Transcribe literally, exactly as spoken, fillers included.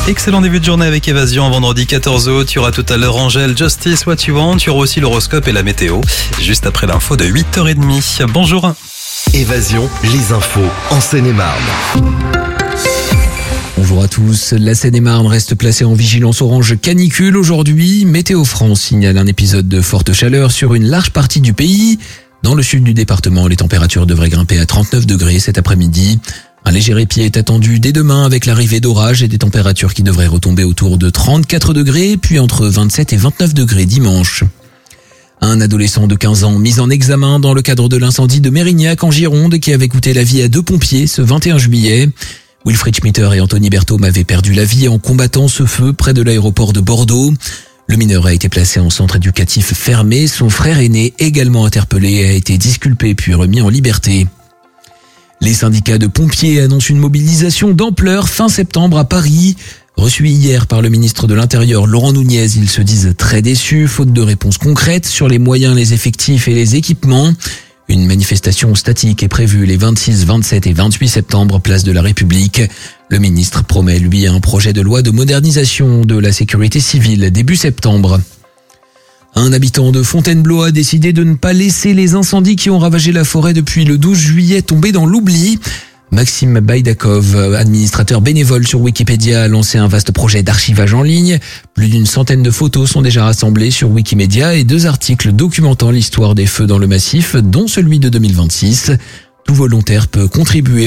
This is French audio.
Excellent début de journée avec Évasion, vendredi quatorze août. Tu auras tout à l'heure Angèle, Justice, What You Want. Tu auras aussi l'horoscope et la météo, juste après l'info de huit heures trente. Bonjour. Évasion, les infos en Seine-et-Marne. Bonjour à tous. La Seine-et-Marne reste placée en vigilance orange canicule aujourd'hui. Météo France signale un épisode de forte chaleur sur une large partie du pays. Dans le sud du département, les températures devraient grimper à trente-neuf degrés cet après-midi. Un léger répit est attendu dès demain avec l'arrivée d'orages et des températures qui devraient retomber autour de trente-quatre degrés, puis entre vingt-sept et vingt-neuf degrés dimanche. Un adolescent de quinze ans mis en examen dans le cadre de l'incendie de Mérignac en Gironde qui avait coûté la vie à deux pompiers ce vingt et un juillet. Wilfried Schmitter et Anthony Berthaume avaient perdu la vie en combattant ce feu près de l'aéroport de Bordeaux. Le mineur a été placé en centre éducatif fermé. Son frère aîné, également interpellé, a été disculpé puis remis en liberté. Les syndicats de pompiers annoncent une mobilisation d'ampleur fin septembre à Paris. Reçus hier par le ministre de l'Intérieur Laurent Nunez, ils se disent très déçus, faute de réponses concrètes sur les moyens, les effectifs et les équipements. Une manifestation statique est prévue les vingt-six, vingt-sept et vingt-huit septembre, place de la République. Le ministre promet, lui, un projet de loi de modernisation de la sécurité civile début septembre. Un habitant de Fontainebleau a décidé de ne pas laisser les incendies qui ont ravagé la forêt depuis le douze juillet tomber dans l'oubli. Maxime Baïdakov, administrateur bénévole sur Wikipédia, a lancé un vaste projet d'archivage en ligne. Plus d'une centaine de photos sont déjà rassemblées sur Wikimedia et deux articles documentant l'histoire des feux dans le massif, dont celui de deux mille vingt-six. Tout volontaire peut contribuer